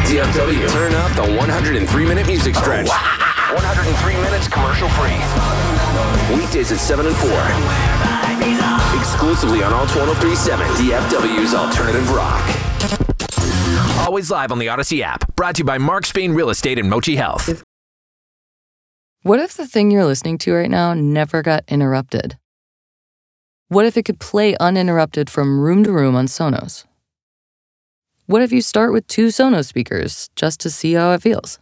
DFW. Turn up the 103-minute music stretch. 103 minutes commercial-free. Weekdays at 7 and 4. Exclusively on Alt 103.7, DFW's Alternative Rock. Always live on the Odyssey app. Brought to you by Mark Spain Real Estate and Mochi Health. What if the thing you're listening to right now never got interrupted? What if it could play uninterrupted from room to room on Sonos? What if you start with 2 Sonos speakers just to see how it feels?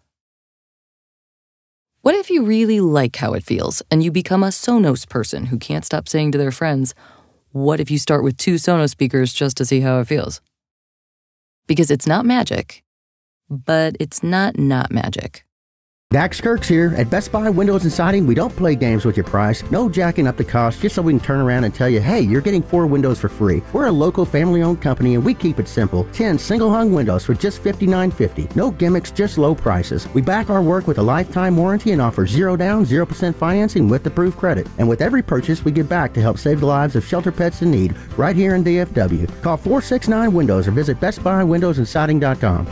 What if you really like how it feels and you become a Sonos person who can't stop saying to their friends, what if you start with 2 Sonos speakers just to see how it feels? Because it's not magic, but it's not magic. Dax Kirks here. At Best Buy Windows and Siding, we don't play games with your price. No jacking up the cost just so we can turn around and tell you, hey, you're getting 4 windows for free. We're a local family-owned company and we keep it simple. 10 single-hung windows for just $59.50. No gimmicks, just low prices. We back our work with a lifetime warranty and offer 0 down, 0% financing with approved credit. And with every purchase, we give back to help save the lives of shelter pets in need right here in DFW. Call 469-WINDOWS or visit BestBuyWindowsAndSiding.com.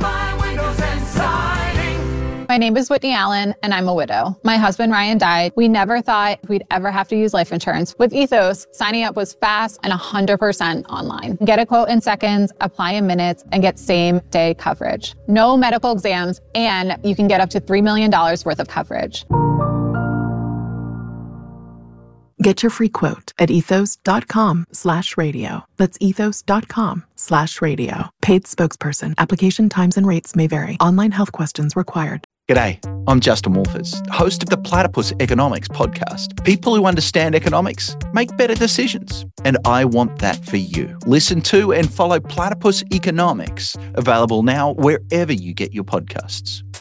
My name is Whitney Allen, and I'm a widow. My husband, Ryan, died. We never thought we'd ever have to use life insurance. With Ethos, signing up was fast and 100% online. Get a quote in seconds, apply in minutes, and get same-day coverage. No medical exams, and you can get up to $3 million worth of coverage. Get your free quote at ethos.com/radio. That's ethos.com/radio. Paid spokesperson. Application times and rates may vary. Online health questions required. G'day, I'm Justin Wolfers, host of the Platypus Economics podcast. People who understand economics make better decisions, and I want that for you. Listen to and follow Platypus Economics, available now wherever you get your podcasts.